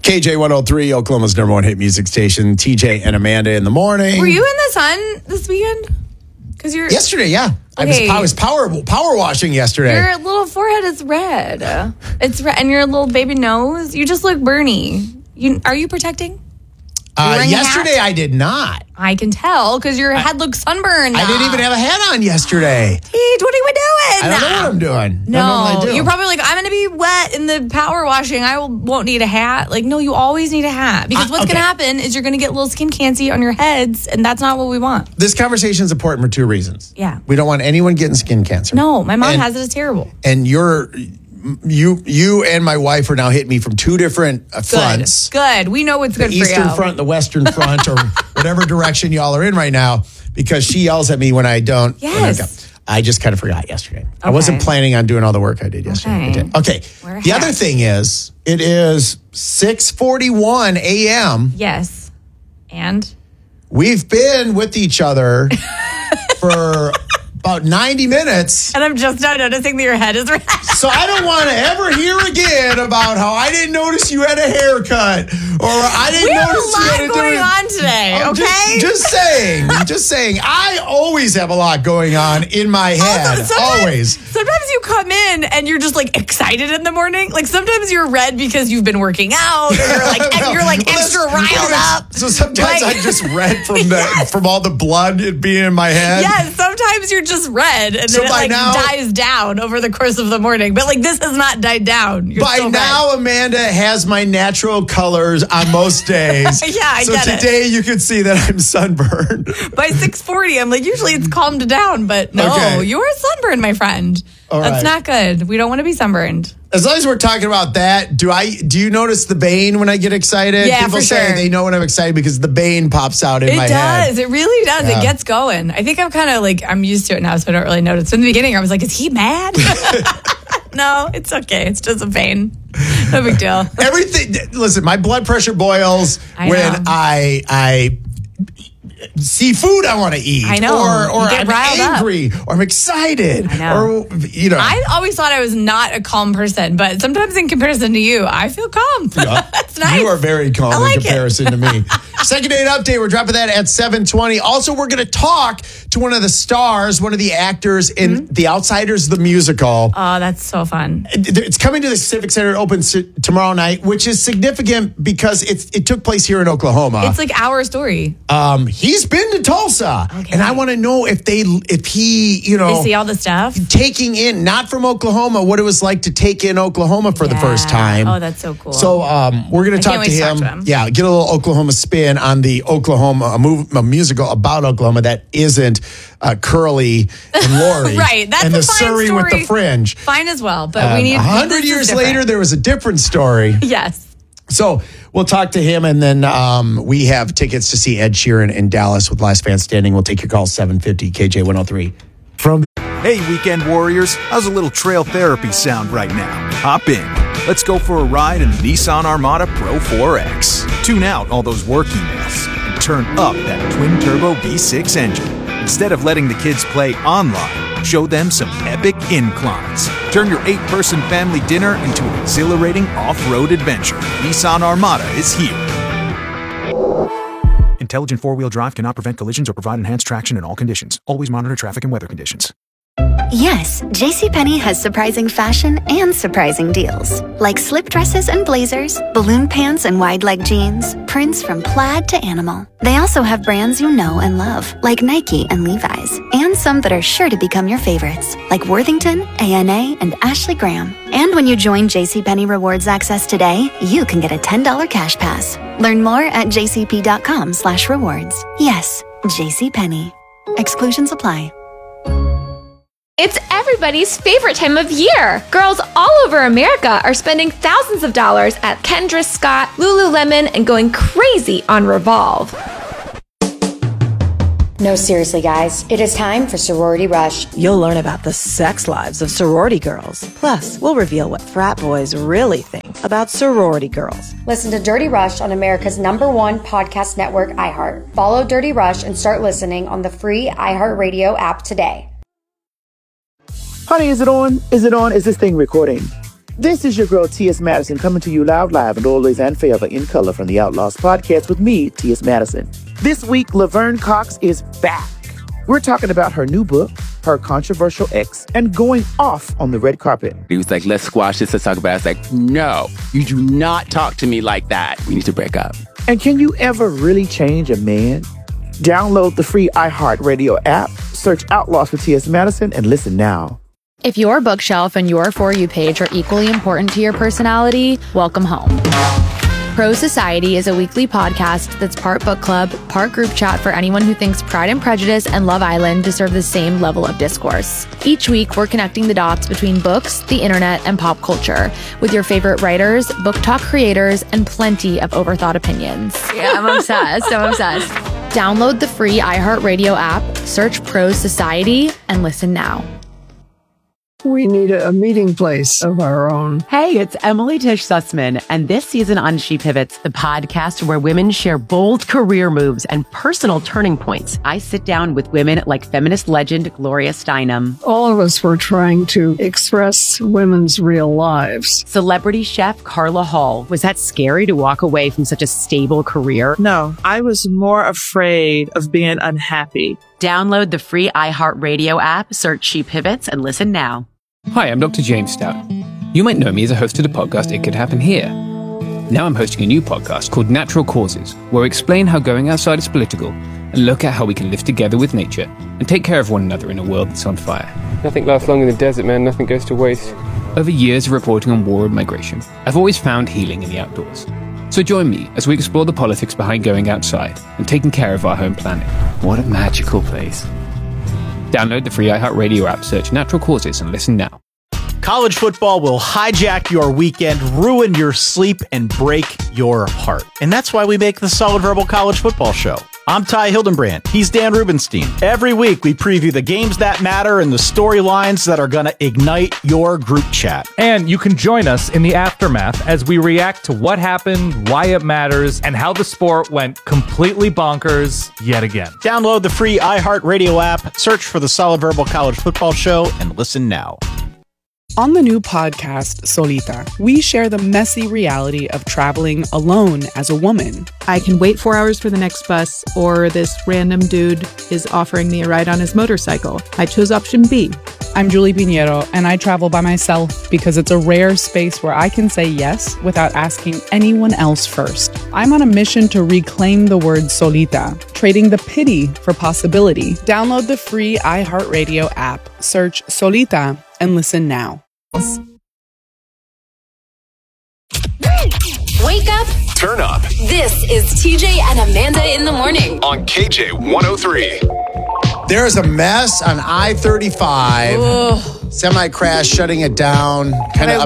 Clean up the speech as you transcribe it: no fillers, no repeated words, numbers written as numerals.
KJ103, Oklahoma's number one hit music station. TJ and Amanda in the morning. Were you in the sun this weekend? Because you're yesterday, yeah. Okay. I was power washing yesterday. Your little forehead is red. It's red, and your little baby nose. You just look Bernie. Are you protecting? Yesterday I did not. I can tell because your head looks sunburned. I didn't even have a hat on yesterday. Teach, what are we doing? I don't know what I'm doing. No, you're probably like, I'm going to be wet in the power washing. I won't need a hat. Like, no, you always need a hat because what's going to happen is you're going to get a little skin cancer on your heads, and that's not what we want. This conversation is important for two reasons. Yeah. We don't want anyone getting skin cancer. No, my mom has it. It's terrible. And you and my wife are now hitting me from two different fronts. Good. We know what's good for you. The eastern front, the western front, or whatever direction y'all are in right now, because she yells at me when I don't. Yes. I just kind of forgot yesterday. Okay. I wasn't planning on doing all the work I did yesterday. Okay. The other thing is, it is 6:41 a.m. Yes. And? We've been with each other for about 90 minutes. And I'm just not noticing that your head is red. So I don't want to ever hear again about how I didn't notice you had a haircut, or I didn't notice you had a going on today, okay? Just saying. I always have a lot going on in my head. Always. Sometimes you come in and you're just like excited in the morning. Like sometimes you're red because you've been working out, or you're like extra riled up. So sometimes I just red from all the blood being in my head. Yes, sometimes you're just red, and then it dies down over the course of the morning. But like this has not died down. By now, Amanda has my natural colors on most days. Yeah, I get it. So today you can see that I'm sunburned. By 6:40, I'm like, usually it's calmed down, but no, you're sunburned, my friend. That's not good. We don't want to be sunburned. As long as we're talking about that, do you notice the bane when I get excited? Yeah, People for say sure. they know when I'm excited because the bane pops out in my head. It does. It really does. Yeah. It gets going. I think I'm kind of like, I'm used to it now, so I don't really notice. In the beginning, I was like, is he mad? No, it's okay. It's just a pain. No big deal. Listen, my blood pressure boils when I see food I want to eat. I know. Or I'm angry. Or I'm excited. I know. Or, I always thought I was not a calm person, but sometimes in comparison to you, I feel calm. That's nice. You are very calm in comparison to me. Second date update. We're dropping that at 7:20. Also, we're going to talk to one of the stars, one of the actors in The Outsiders, the musical. Oh, that's so fun. It's coming to the Civic Center. It opens tomorrow night, which is significant because it took place here in Oklahoma. It's like our story. He's been to Tulsa, and I want to know if he, they see all the stuff, taking in, not from Oklahoma, what it was like to take in Oklahoma for the first time. Oh, that's so cool. So we're going to talk to him. Yeah, get a little Oklahoma spin on the Oklahoma, a musical about Oklahoma that isn't Curly and Lori. Right, that's and the the Surrey story. With the fringe. Fine as well, but we need 100 years later, there was a different story. Yes. So we'll talk to him, and then we have tickets to see Ed Sheeran in Dallas with Last Man Standing. We'll take your call, 750 KJ103. Hey, Weekend Warriors, how's a little trail therapy sound right now? Hop in. Let's go for a ride in the Nissan Armada Pro 4X. Tune out all those work emails and turn up that twin-turbo V6 engine. Instead of letting the kids play online, show them some epic inclines. Turn your 8-person family dinner into an exhilarating off-road adventure. Nissan Armada is here. Intelligent four-wheel drive cannot prevent collisions or provide enhanced traction in all conditions. Always monitor traffic and weather conditions. Yes, JCPenney has surprising fashion and surprising deals. Like slip dresses and blazers, balloon pants and wide leg jeans, prints from plaid to animal. They also have brands you know and love, like Nike and Levi's, and some that are sure to become your favorites, like Worthington, A&A, and Ashley Graham. And when you join JCPenney Rewards Access today, you can get a $10 cash pass. Learn more at jcp.com/rewards. Yes, JCPenney. Exclusions apply. It's everybody's favorite time of year. Girls all over America are spending thousands of dollars at Kendra Scott, Lululemon, and going crazy on Revolve. No, seriously, guys. It is time for Sorority Rush. You'll learn about the sex lives of sorority girls. Plus, we'll reveal what frat boys really think about sorority girls. Listen to Dirty Rush on America's #1 podcast network, iHeart. Follow Dirty Rush and start listening on the free iHeartRadio app today. Honey, is it on? Is it on? Is this thing recording? This is your girl, T.S. Madison, coming to you live and always and forever in color from the Outlaws podcast with me, T.S. Madison. This week, Laverne Cox is back. We're talking about her new book, her controversial ex, and going off on the red carpet. He was like, let's squash this, let's talk about it. I was like, no, you do not talk to me like that. We need to break up. And can you ever really change a man? Download the free iHeartRadio app, search Outlaws for T.S. Madison, and listen now. If your bookshelf and your For You page are equally important to your personality, welcome home. Pro Society is a weekly podcast that's part book club, part group chat for anyone who thinks Pride and Prejudice and Love Island deserve the same level of discourse. Each week, we're connecting the dots between books, the internet, and pop culture with your favorite writers, book talk creators, and plenty of overthought opinions. Yeah, I'm obsessed. Download the free iHeartRadio app, search Pro Society, and listen now. We need a meeting place of our own. Hey, it's Emily Tish Sussman, and this season on She Pivots, the podcast where women share bold career moves and personal turning points. I sit down with women like feminist legend Gloria Steinem. All of us were trying to express women's real lives. Celebrity chef Carla Hall. Was that scary to walk away from such a stable career? No, I was more afraid of being unhappy. Download the free iHeartRadio app, search She Pivots, and listen now. Hi, I'm Dr. James Stout. You might know me as a host of the podcast It Could Happen Here. Now I'm hosting a new podcast called Natural Causes, where we explain how going outside is political and look at how we can live together with nature and take care of one another in a world that's on fire. Nothing lasts long in the desert, man. Nothing goes to waste. Over years of reporting on war and migration, I've always found healing in the outdoors. So join me as we explore the politics behind going outside and taking care of our home planet. What a magical place. Download the free iHeartRadio app, search Natural Causes, and listen now. College football will hijack your weekend, ruin your sleep, and break your heart. And that's why we make the Solid Verbal College Football Show. I'm Ty Hildenbrand. He's Dan Rubenstein. Every week, we preview the games that matter and the storylines that are going to ignite your group chat. And you can join us in the aftermath as we react to what happened, why it matters, and how the sport went completely bonkers yet again. Download the free iHeartRadio app, search for the Solid Verbal College Football Show, and listen now. On the new podcast, Solita, we share the messy reality of traveling alone as a woman. I can wait 4 hours for the next bus, or this random dude is offering me a ride on his motorcycle. I chose option B. I'm Julie Pinheiro, and I travel by myself because it's a rare space where I can say yes without asking anyone else first. I'm on a mission to reclaim the word solita, trading the pity for possibility. Download the free iHeartRadio app, search Solita, and listen now. Wake up. Turn up. This is TJ and Amanda in the morning on KJ 103. There's a mess on I-35. Semi-crash shutting it down. Kind of